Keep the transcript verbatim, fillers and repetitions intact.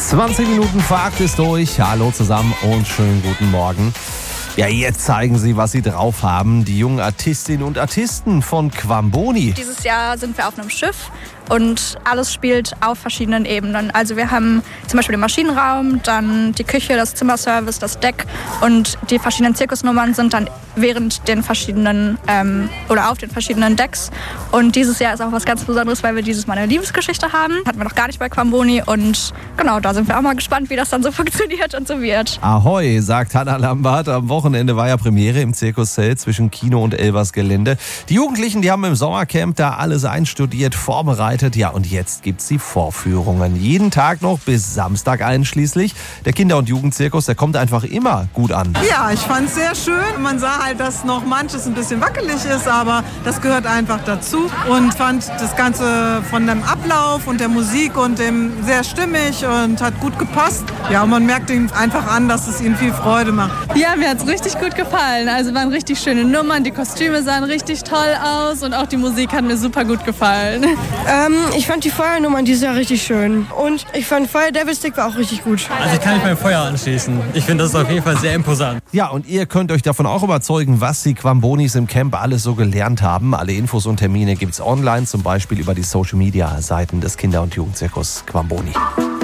zwanzig Minuten vor acht ist durch. Hallo zusammen und schönen guten Morgen. Ja, jetzt zeigen sie, was sie drauf haben. Die jungen Artistinnen und Artisten von Quamboni. Dieses Jahr sind wir auf einem Schiff und alles spielt auf verschiedenen Ebenen. Also wir haben zum Beispiel den Maschinenraum, dann die Küche, das Zimmerservice, das Deck und die verschiedenen Zirkusnummern sind dann während den verschiedenen ähm, oder auf den verschiedenen Decks. Und dieses Jahr ist auch was ganz Besonderes, weil wir dieses Mal eine Liebesgeschichte haben. Hatten wir noch gar nicht bei Quamboni und genau, da sind wir auch mal gespannt, wie das dann so funktioniert und so wird. Ahoi, sagt Hannah Lambert. Am Wochenende war ja Premiere im Zirkuszelt zwischen Kino und Elbers Gelände. Die Jugendlichen, die haben im Sommercamp da alles einstudiert, vorbereitet. Ja, und jetzt gibt's die Vorführungen. Jeden Tag noch bis Samstag einschließlich. Der Kinder- und Jugendzirkus, der kommt einfach immer gut an. Ja, ich fand's sehr schön. Man sah halt, dass noch manches ein bisschen wackelig ist, aber das gehört einfach dazu. Und fand das Ganze von dem Ablauf und der Musik und dem sehr stimmig und hat gut gepasst. Ja, und man merkt ihm einfach an, dass es ihnen viel Freude macht. Ja, mir hat's richtig gut gefallen. Also waren richtig schöne Nummern, die Kostüme sahen richtig toll aus und auch die Musik hat mir super gut gefallen. Ähm, ich fand die Feuernummern dieses Jahr richtig schön. Und ich fand Fire Devil Stick war auch richtig gut. Also ich kann mich beim Feuer anschließen. Ich finde, das ist auf jeden Fall sehr imposant. Ja, und ihr könnt euch davon auch überzeugen, was die Quambonis im Camp alles so gelernt haben. Alle Infos und Termine gibt's online, zum Beispiel über die Social-Media-Seiten des Kinder- und Jugendzirkus Quamboni.